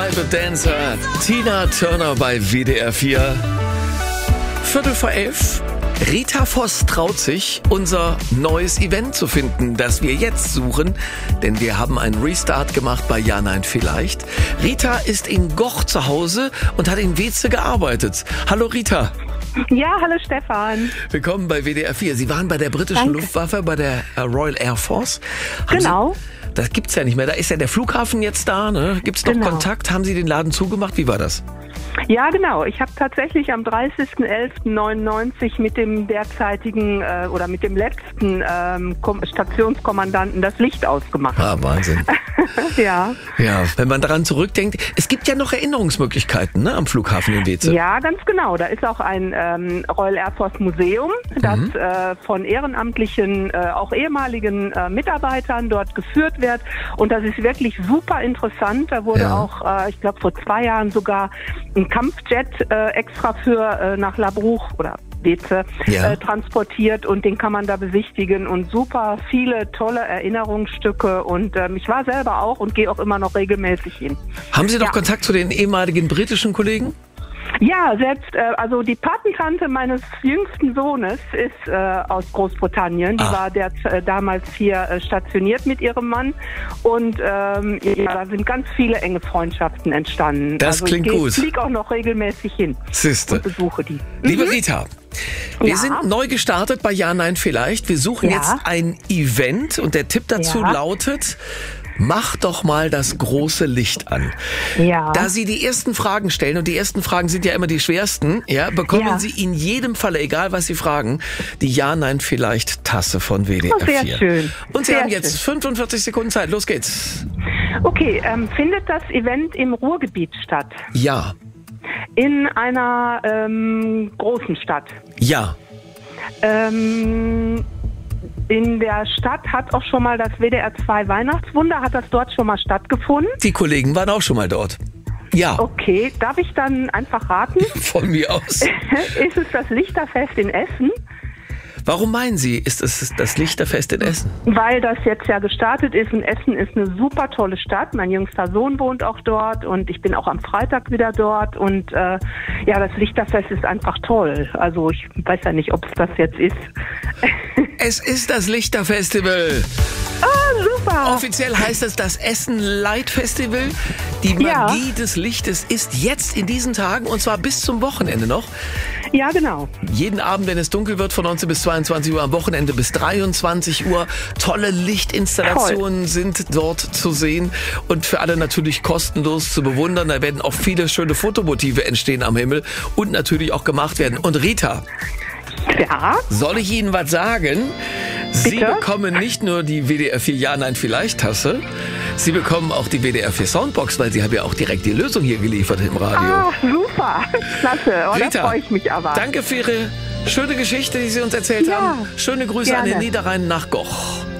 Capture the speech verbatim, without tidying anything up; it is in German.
Private Dancer, Tina Turner bei W D R vier. Viertel vor elf. Rita Voss traut sich, unser neues Event zu finden, das wir jetzt suchen, denn wir haben einen Restart gemacht bei Ja, Nein, Vielleicht. Rita ist in Goch zu Hause und hat in Weeze gearbeitet. Hallo Rita. Ja, hallo Stefan. Willkommen bei W D R vier. Sie waren bei der britischen Danke. Luftwaffe, bei der Royal Air Force. Haben Genau. Sie, das gibt's ja nicht mehr. Da ist ja der Flughafen jetzt da, ne? Gibt's noch Genau. Kontakt? Haben Sie den Laden zugemacht? Wie war das? Ja, genau. Ich habe tatsächlich am dreißigsten elften neunundneunzig mit dem derzeitigen äh, oder mit dem letzten ähm, Kom- Stationskommandanten das Licht ausgemacht. Ah, Wahnsinn. Ja. Ja, wenn man daran zurückdenkt, es gibt ja noch Erinnerungsmöglichkeiten, ne, am Flughafen in Weeze. Ja, ganz genau. Da ist auch ein ähm, Royal Air Force Museum, das Mhm. äh, von ehrenamtlichen, äh, auch ehemaligen äh, Mitarbeitern dort geführt wird. Und das ist wirklich super interessant. Da wurde Ja. auch, äh, ich glaube, vor zwei Jahren sogar ein Kampfjet äh, extra für äh, nach Labruch oder Weeze Ja. äh, transportiert und den kann man da besichtigen und super viele tolle Erinnerungsstücke und ähm, ich war selber auch und gehe auch immer noch regelmäßig hin. Haben Sie noch Ja. Kontakt zu den ehemaligen britischen Kollegen? Ja, selbst, äh, also die Patentante meines jüngsten Sohnes ist äh, aus Großbritannien. Die Ah. war der, äh, damals hier äh, stationiert mit ihrem Mann. Und ähm, ja, da sind ganz viele enge Freundschaften entstanden. Das also klingt ich geh- gut. fliege auch noch regelmäßig hin Siehste. und besuche die. Liebe Rita, wir Ja. sind neu gestartet bei Ja, Nein, Vielleicht. Wir suchen Ja. jetzt ein Event und der Tipp dazu Ja. lautet, mach doch mal das große Licht an. Ja. Da Sie die ersten Fragen stellen, und die ersten Fragen sind ja immer die schwersten, ja, bekommen Ja. Sie in jedem Falle, egal was Sie fragen, die Ja, Nein, Vielleicht Tasse von W D R Oh, sehr vier. schön. Und Sie Sehr haben jetzt fünfundvierzig Sekunden Zeit. Los geht's. Okay, ähm, findet das Event im Ruhrgebiet statt? Ja. In einer ähm, großen Stadt? Ja. Ähm, in der Stadt hat auch schon mal das W D R zwei Weihnachtswunder, hat das dort schon mal stattgefunden? Die Kollegen waren auch schon mal dort. Ja. Okay, darf ich dann einfach raten? Von mir aus. Ist es das Lichterfest in Essen? Warum meinen Sie, ist es das Lichterfest in Essen? Weil das jetzt ja gestartet ist und Essen ist eine super tolle Stadt. Mein jüngster Sohn wohnt auch dort und ich bin auch am Freitag wieder dort und äh, ja, das Lichterfest ist einfach toll. Also ich weiß ja nicht, ob es das jetzt ist. Es ist das Lichterfestival. Ah, super. Offiziell heißt es das Essen Light Festival. Die Ja. Magie des Lichtes ist jetzt in diesen Tagen und zwar bis zum Wochenende noch. Ja, genau. Jeden Abend, wenn es dunkel wird, von neunzehn bis zweiundzwanzig Uhr, am Wochenende bis dreiundzwanzig Uhr. Tolle Lichtinstallationen sind dort zu sehen und für alle natürlich kostenlos zu bewundern. Da werden auch viele schöne Fotomotive entstehen am Himmel und natürlich auch gemacht werden. Und Rita, Ja. soll ich Ihnen was sagen? Sie Bitte? bekommen nicht nur die W D R vier Ja, Nein, Vielleicht Tasse, Sie bekommen auch die W D R vier Soundbox, weil Sie haben ja auch direkt die Lösung hier geliefert im Radio. Ah, super. Klasse. Oh, da Rita, freue ich mich aber. Danke für Ihre schöne Geschichte, die Sie uns erzählt Ja, haben. Schöne Grüße an den gerne. Niederrhein nach Goch.